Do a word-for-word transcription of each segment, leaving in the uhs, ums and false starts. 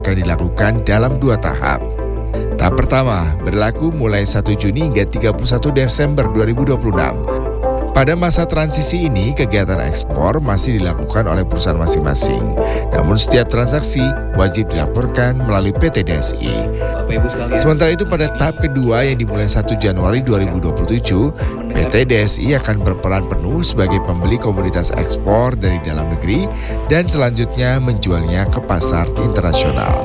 akan dilakukan dalam dua tahap. Tahap pertama berlaku mulai satu Juni hingga tiga puluh satu Desember dua ribu dua puluh enam. Pada masa transisi ini, kegiatan ekspor masih dilakukan oleh perusahaan masing-masing. Namun setiap transaksi wajib dilaporkan melalui P T D S I. Sementara itu pada tahap kedua yang dimulai satu Januari dua ribu dua puluh tujuh, P T D S I akan berperan penuh sebagai pembeli komoditas ekspor dari dalam negeri dan selanjutnya menjualnya ke pasar internasional.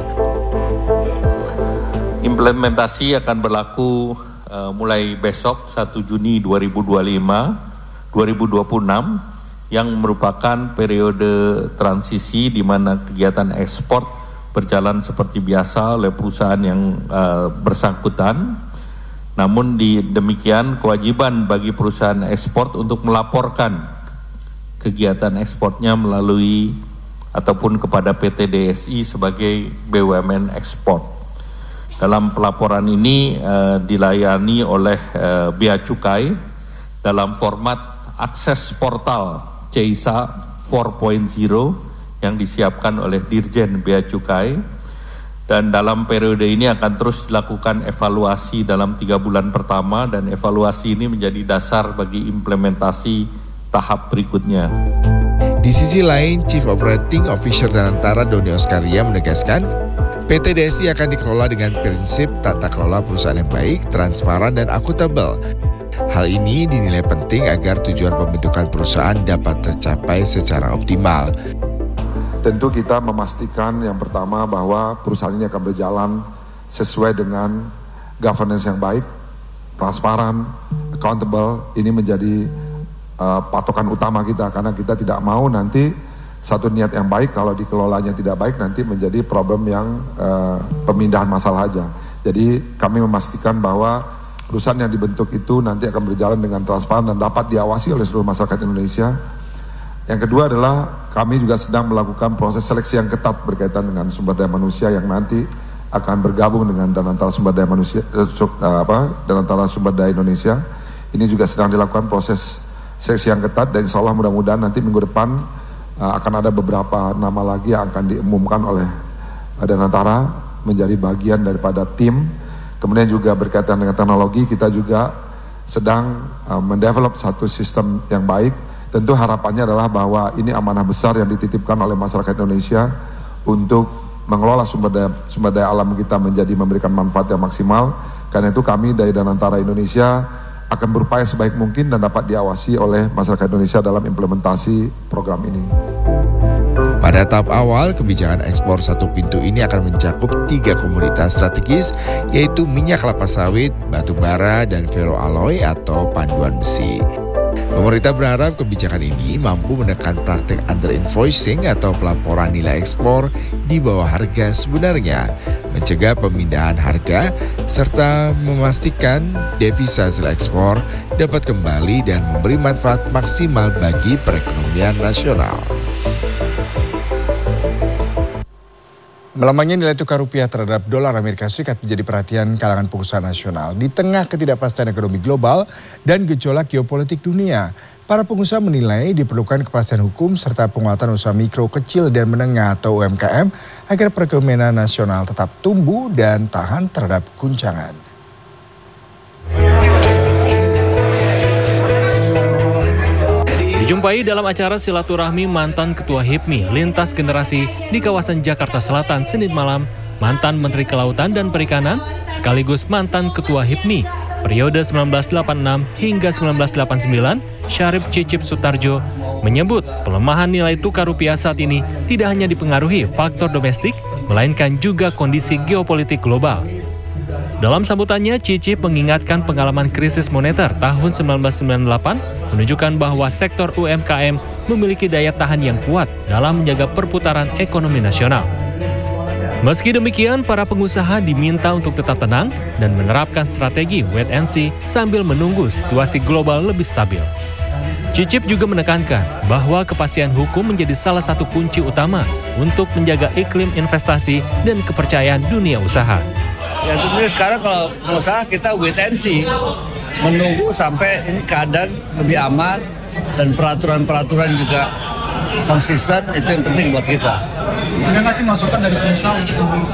Implementasi akan berlaku uh, mulai besok satu Juni dua ribu dua puluh lima dua ribu dua puluh enam yang merupakan periode transisi di mana kegiatan ekspor berjalan seperti biasa oleh perusahaan yang uh, bersangkutan. Namun di demikian kewajiban bagi perusahaan ekspor untuk melaporkan kegiatan ekspornya melalui ataupun kepada P T D S I sebagai B U M N ekspor. Dalam pelaporan ini uh, dilayani oleh uh, Bea Cukai dalam format akses portal C I S A empat titik nol yang disiapkan oleh Dirjen Bea Cukai, dan dalam periode ini akan terus dilakukan evaluasi dalam tiga bulan pertama, dan evaluasi ini menjadi dasar bagi implementasi tahap berikutnya. Di sisi lain, Chief Operating Officer Danantara Doni Oskaria menegaskan P T D S I akan dikelola dengan prinsip tata kelola perusahaan yang baik, transparan, dan akuntabel. Hal ini dinilai penting agar tujuan pembentukan perusahaan dapat tercapai secara optimal. Tentu kita memastikan yang pertama bahwa perusahaan ini akan berjalan sesuai dengan governance yang baik, transparan, accountable. Ini menjadi uh, patokan utama kita, karena kita tidak mau nanti satu niat yang baik kalau dikelolanya tidak baik nanti menjadi problem yang uh, pemindahan masalah aja. Jadi kami memastikan bahwa perusahaan yang dibentuk itu nanti akan berjalan dengan transparan dan dapat diawasi oleh seluruh masyarakat Indonesia. Yang kedua adalah kami juga sedang melakukan proses seleksi yang ketat berkaitan dengan sumber daya manusia yang nanti akan bergabung dengan Danantara Sumber Daya Manusia, eh, apa, Danantara Sumber Daya Indonesia. Ini juga sedang dilakukan proses seleksi yang ketat, dan insya Allah mudah-mudahan nanti minggu depan uh, akan ada beberapa nama lagi yang akan diumumkan oleh uh, Danantara menjadi bagian daripada tim. Kemudian juga berkaitan dengan teknologi, kita juga sedang uh, mendevelop satu sistem yang baik. Tentu harapannya adalah bahwa ini amanah besar yang dititipkan oleh masyarakat Indonesia untuk mengelola sumber daya, sumber daya alam kita menjadi memberikan manfaat yang maksimal. Karena itu kami dari Danantara Indonesia akan berupaya sebaik mungkin dan dapat diawasi oleh masyarakat Indonesia dalam implementasi program ini. Pada tahap awal, kebijakan ekspor satu pintu ini akan mencakup tiga komoditas strategis, yaitu minyak kelapa sawit, batu bara, dan ferroalloy atau panduan besi. Pemerintah berharap kebijakan ini mampu menekan praktik under-invoicing atau pelaporan nilai ekspor di bawah harga sebenarnya, mencegah pemindahan harga, serta memastikan devisa hasil ekspor dapat kembali dan memberi manfaat maksimal bagi perekonomian nasional. Melemahnya nilai tukar rupiah terhadap dolar Amerika Serikat menjadi perhatian kalangan pengusaha nasional. Di tengah ketidakpastian ekonomi global dan gejolak geopolitik dunia, para pengusaha menilai diperlukan kepastian hukum serta penguatan usaha mikro, kecil, dan menengah atau U M K M agar perekonomian nasional tetap tumbuh dan tahan terhadap guncangan. Dijumpai dalam acara silaturahmi mantan Ketua Hipmi lintas generasi di kawasan Jakarta Selatan Senin malam, mantan Menteri Kelautan dan Perikanan sekaligus mantan Ketua Hipmi periode seribu sembilan ratus delapan puluh enam hingga seribu sembilan ratus delapan puluh sembilan, Syarif Cicip Sutarjo, menyebut pelemahan nilai tukar rupiah saat ini tidak hanya dipengaruhi faktor domestik, melainkan juga kondisi geopolitik global. Dalam sambutannya, Cicip mengingatkan pengalaman krisis moneter tahun seribu sembilan ratus sembilan puluh delapan menunjukkan bahwa sektor U M K M memiliki daya tahan yang kuat dalam menjaga perputaran ekonomi nasional. Meski demikian, para pengusaha diminta untuk tetap tenang dan menerapkan strategi wait and see sambil menunggu situasi global lebih stabil. Cicip juga menekankan bahwa kepastian hukum menjadi salah satu kunci utama untuk menjaga iklim investasi dan kepercayaan dunia usaha. Ya tentunya sekarang kalau pengusaha kita wait and see, menunggu sampai ini keadaan lebih aman dan peraturan-peraturan juga konsisten, itu yang penting buat kita. Ada nggak sih masukan dari pengusaha untuk